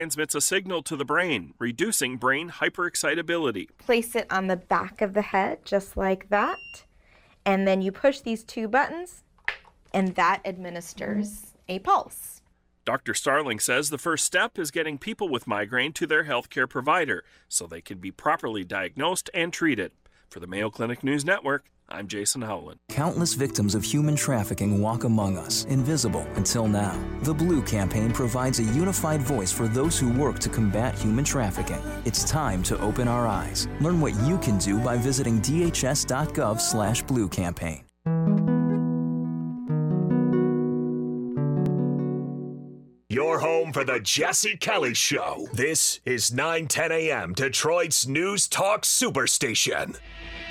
transmits a signal to the brain, reducing brain hyperexcitability. Place it on the back of the head, just like that. And then you push these two buttons, and that administers a pulse. Dr. Starling says the first step is getting people with migraine to their healthcare provider so they can be properly diagnosed and treated. For the Mayo Clinic News Network, I'm Jason Howland. Countless victims of human trafficking walk among us, invisible until now. The Blue Campaign provides a unified voice for those who work to combat human trafficking. It's time to open our eyes. Learn what you can do by visiting dhs.gov/Blue Campaign. Your home for the Jesse Kelly Show. This is 910 a.m. Detroit's News Talk Superstation.